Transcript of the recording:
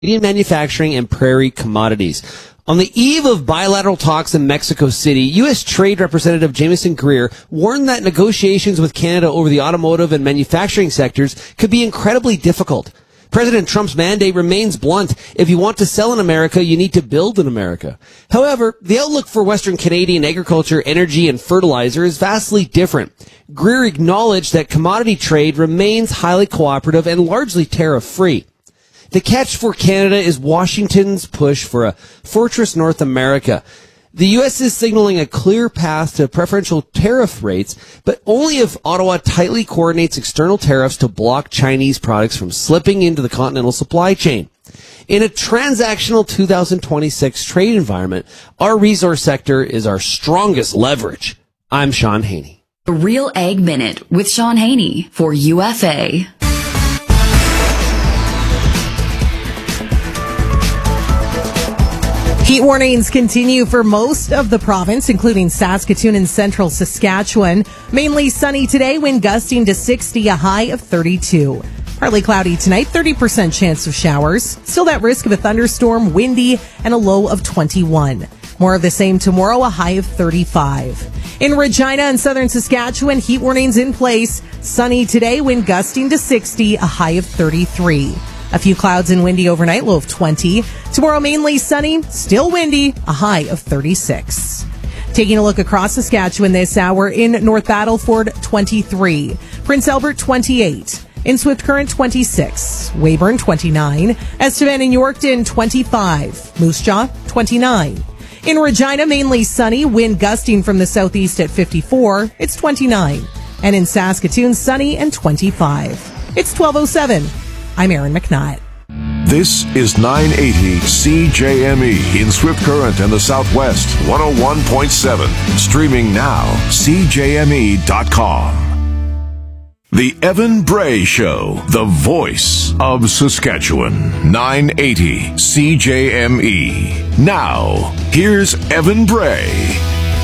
Canadian manufacturing and prairie commodities. On the eve of bilateral talks in Mexico City, U.S. Trade Representative Jameson Greer warned that negotiations with Canada over the automotive and manufacturing sectors could be incredibly difficult. President Trump's mandate remains blunt. If you want to sell in America, you need to build in America. However, the outlook for Western Canadian agriculture, energy, and fertilizer is vastly different. Greer acknowledged that commodity trade remains highly cooperative and largely tariff-free. The catch for Canada is Washington's push for a fortress North America. The U.S. is signaling a clear path to preferential tariff rates, but only if Ottawa tightly coordinates external tariffs to block Chinese products from slipping into the continental supply chain. In a transactional 2026 trade environment, our resource sector is our strongest leverage. I'm Sean Haney. The Real Ag Minute with Sean Haney for UFA. Heat warnings continue for most of the province, including Saskatoon and central Saskatchewan. Mainly sunny today, wind gusting to 60, a high of 32. Partly cloudy tonight, 30% chance of showers. Still that risk of a thunderstorm, windy, and a low of 21. More of the same tomorrow, a high of 35. In Regina and southern Saskatchewan, heat warnings in place. Sunny today, wind gusting to 60, a high of 33. A few clouds and windy overnight, low of 20. Tomorrow, mainly sunny, still windy, a high of 36. Taking a look across Saskatchewan this hour, in North Battleford, 23. Prince Albert, 28. In Swift Current, 26. Weyburn, 29. Estevan and Yorkton, 25. Moose Jaw, 29. In Regina, mainly sunny, wind gusting from the southeast at 54. It's 29. And in Saskatoon, sunny and 25. It's 12:07. I'm Aaron McNutt. This is 980 CJME in Swift Current and the Southwest, 101.7. Streaming now, CJME.com. The Evan Bray Show, the voice of Saskatchewan, 980 CJME. Now, here's Evan Bray.